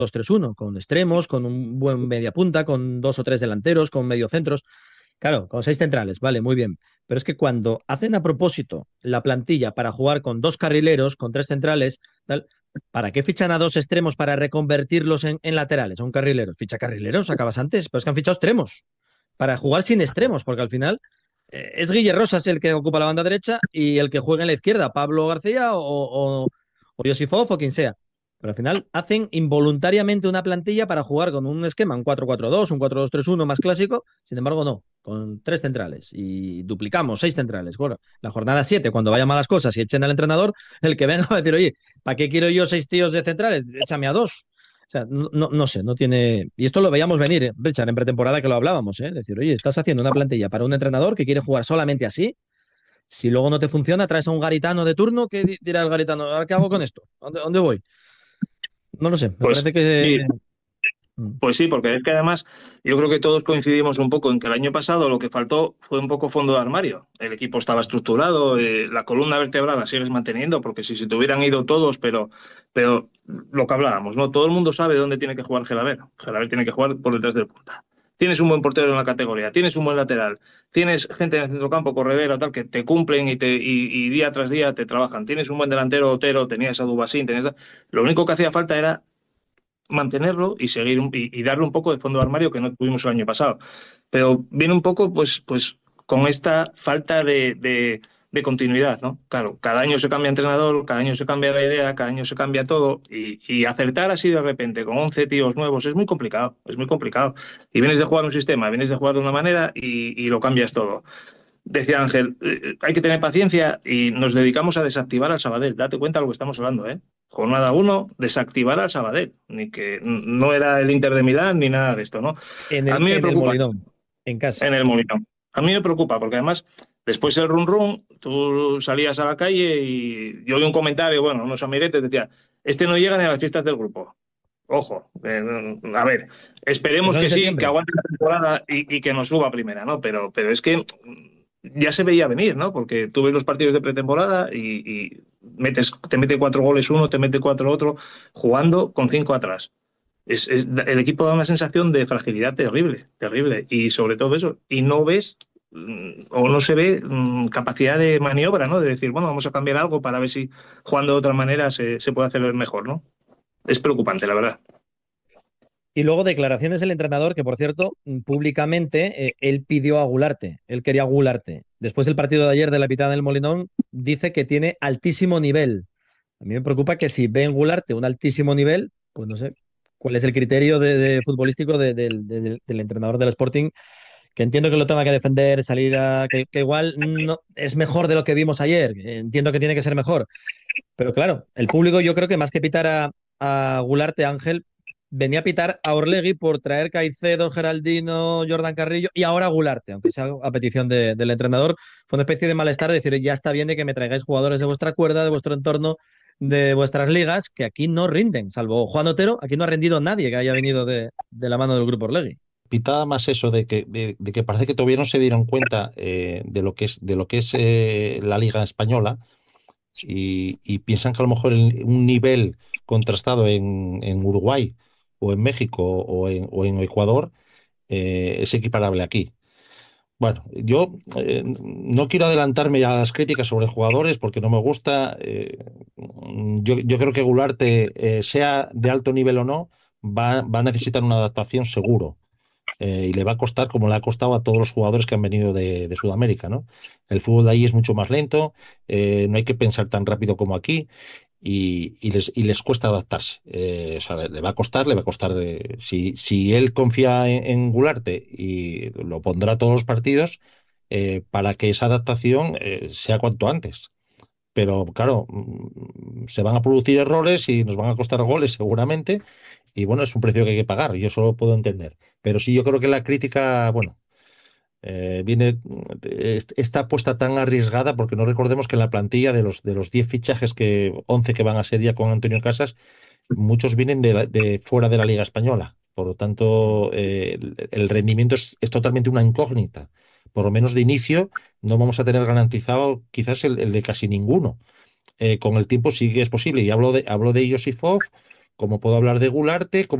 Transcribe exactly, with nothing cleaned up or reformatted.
dos tres uno, con extremos, con un buen media punta, con dos o tres delanteros, con mediocentros. Claro, con seis centrales, vale, muy bien. Pero es que cuando hacen a propósito la plantilla para jugar con dos carrileros, con tres centrales, tal, ¿para qué fichan a dos extremos para reconvertirlos en, en laterales? Son carrileros. Ficha carrileros, acabas antes, pero es que han fichado extremos para jugar sin extremos, porque al final eh, es Guille Rosas el que ocupa la banda derecha y el que juega en la izquierda, Pablo García o, o, o Josifov o quien sea. Pero al final hacen involuntariamente una plantilla para jugar con un esquema, un cuatro cuatro dos, un cuatro dos tres uno más clásico. Sin embargo, no, con tres centrales y duplicamos seis centrales. Bueno, la jornada siete, cuando vayan malas cosas y echen al entrenador, el que venga va a decir, oye, ¿para qué quiero yo seis tíos de centrales? Échame a dos. O sea, no, no, no sé, no tiene. Y esto lo veíamos venir, ¿eh? Richard, en pretemporada que lo hablábamos, ¿eh? Decir, oye, estás haciendo una plantilla para un entrenador que quiere jugar solamente así. Si luego no te funciona, traes a un garitano de turno que dirá el garitano, ¿ahora qué hago con esto? ¿A ¿Dónde, dónde voy? No lo sé, me Pues parece que. sí, Mm. pues sí, porque es que además yo creo que todos coincidimos un poco en que el año pasado lo que faltó fue un poco fondo de armario. El equipo estaba estructurado, eh, la columna vertebral la sigues manteniendo, porque si se te hubieran ido todos, pero, pero lo que hablábamos, ¿no? Todo el mundo sabe dónde tiene que jugar Gelaber. Gelaber tiene que jugar por detrás del punta. Tienes un buen portero en la categoría, tienes un buen lateral, tienes gente en el centrocampo, corredera, tal, que te cumplen y, te, y, y día tras día te trabajan. Tienes un buen delantero, Otero, tenías a Dubasín, tenías... Lo único que hacía falta era mantenerlo y seguir un- y, y darle un poco de fondo de armario que no tuvimos el año pasado. Pero viene un poco pues, pues con esta falta de, de- de continuidad, ¿no? Claro, cada año se cambia entrenador, cada año se cambia la idea, cada año se cambia todo y, y acertar así de repente con once tíos nuevos es muy complicado, es muy complicado. Y vienes de jugar un sistema, vienes de jugar de una manera y, y lo cambias todo. Decía Ángel, eh, hay que tener paciencia y nos dedicamos a desactivar al Sabadell. Date cuenta de lo que estamos hablando, ¿eh? Jornada uno, desactivar al Sabadell. Ni que n- no era el Inter de Milán ni nada de esto, ¿no? En A el, mí me en el preocupa Molinón, en casa. en el Molinón. A mí me preocupa porque además, después del run run, tú salías a la calle y yo oí un comentario, bueno, unos amiguetes decían, este no llega ni a las fiestas del grupo. Ojo, eh, a ver, Que esperemos son en que sí, que septiembre. aguante la temporada y, y que nos suba a primera, ¿no? Pero, pero es que ya se veía venir, ¿no? Porque tú ves los partidos de pretemporada y, y metes, te mete cuatro goles uno, te mete cuatro otro, jugando con cinco atrás. Es, es- el equipo da una sensación de fragilidad terrible, terrible. Y sobre todo eso, y no ves mm, o no se ve mm, capacidad de maniobra, ¿no? De decir, bueno, vamos a cambiar algo para ver si jugando de otra manera se, se puede hacer mejor, ¿no? Es preocupante, la verdad. Y luego declaraciones del entrenador, que por cierto, mm, públicamente eh, él pidió a Gularte, él quería a Gularte. Después del partido de ayer de la Pitana del Molinón, dice que tiene altísimo nivel. A mí me preocupa que si ve en Gularte un altísimo nivel, pues no sé cuál es el criterio de, de futbolístico de- del del- del entrenador del Sporting, que entiendo que lo tenga que defender, salir a... que, que igual no es mejor de lo que vimos ayer, entiendo que tiene que ser mejor, pero claro, el público yo creo que más que pitar a, a Gularte Ángel, venía a pitar a Orlegui por traer Caicedo, Geraldino, Jordan Carrillo y ahora Gularte, aunque sea a petición de- del entrenador. Fue una especie de malestar de decir, ya está bien de que me traigáis jugadores de vuestra cuerda, de vuestro entorno, de vuestras ligas, que aquí no rinden, salvo Juan Otero, aquí no ha rendido nadie que haya venido de, de la mano del grupo Orlegui. Pitaba más eso de que, de, de que parece que todavía no se dieron cuenta eh, de lo que es, de lo que es eh, la Liga Española y, y piensan que a lo mejor el- un nivel contrastado en, en Uruguay o en México o en, o en Ecuador eh, es equiparable aquí. Bueno, yo eh, no quiero adelantarme a las críticas sobre jugadores porque no me gusta. eh, yo, yo creo que Gularte, eh, sea de alto nivel o no, va, va a necesitar una adaptación seguro. Eh, y le va a costar como le ha costado a todos los jugadores que han venido de, de Sudamérica, ¿no? El fútbol de ahí es mucho más lento, eh, no hay que pensar tan rápido como aquí y, y les, y les cuesta adaptarse. Eh, o sea, le, le va a costar, le va a costar. Eh, si, si él confía en, en Gularte y lo pondrá a todos los partidos, eh, para que esa adaptación eh, sea cuanto antes. Pero claro, mm, se van a producir errores y nos van a costar goles seguramente. Y bueno, es un precio que hay que pagar, yo eso lo puedo entender. Pero sí, yo creo que la crítica, bueno, eh, viene, eh, esta apuesta tan arriesgada, porque no recordemos que en la plantilla de los, de los diez fichajes, que once que van a ser ya con Antonio Casas, muchos vienen de, la- de fuera de la Liga Española. Por lo tanto, eh, el, el rendimiento es, es totalmente una incógnita. Por lo menos de inicio, no vamos a tener garantizado quizás el, el de casi ninguno. Eh, con el tiempo sí que es posible. Y hablo de, hablo de Josifov, como puedo hablar de Gularte, como